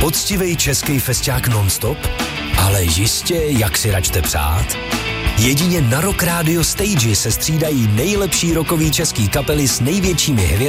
Poctivej český festiák non-stop? Ale jistě, jak si račte přát. Jedině na Rock Radio Stage se střídají nejlepší rockový český kapely s největšími hvězdami